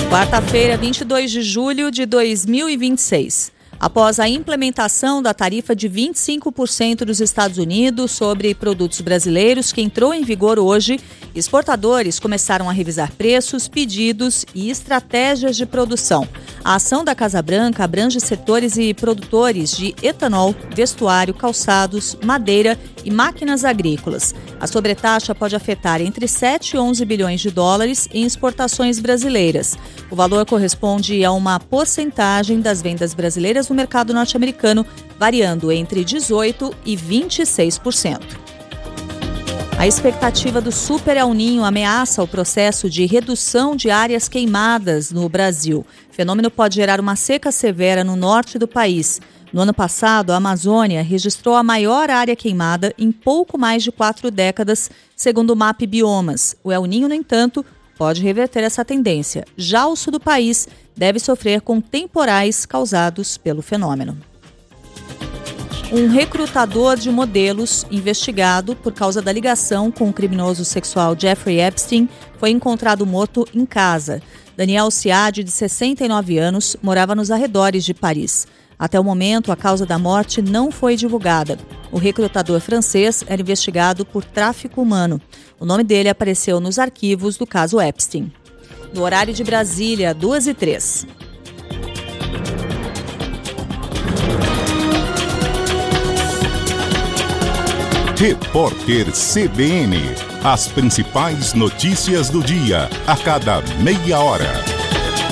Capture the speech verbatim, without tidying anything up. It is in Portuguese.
Quarta-feira, vinte e dois de julho de dois mil e vinte e seis. Após a implementação da tarifa de vinte e cinco por cento dos Estados Unidos sobre produtos brasileiros, que entrou em vigor hoje, exportadores começaram a revisar preços, pedidos e estratégias de produção. A ação da Casa Branca abrange setores e produtores de etanol, vestuário, calçados, madeira e máquinas agrícolas. A sobretaxa pode afetar entre sete e onze bilhões de dólares em exportações brasileiras. O valor corresponde a uma porcentagem das vendas brasileiras no mercado norte-americano, variando entre dezoito por cento e vinte e seis por cento. A expectativa do Super El Niño ameaça o processo de redução de áreas queimadas no Brasil. O fenômeno pode gerar uma seca severa no norte do país. No ano passado, a Amazônia registrou a maior área queimada em pouco mais de quatro décadas, segundo o MAP Biomas. O El Niño, no entanto, pode reverter essa tendência. Já o sul do país deve sofrer com temporais causados pelo fenômeno. Um recrutador de modelos investigado por causa da ligação com o criminoso sexual Jeffrey Epstein foi encontrado morto em casa. Daniel Ciad, de sessenta e nove anos, morava nos arredores de Paris. Até o momento, a causa da morte não foi divulgada. O recrutador francês era investigado por tráfico humano. O nome dele apareceu nos arquivos do caso Epstein. No horário de Brasília, duas e três. Repórter C B N. As principais notícias do dia, a cada meia hora.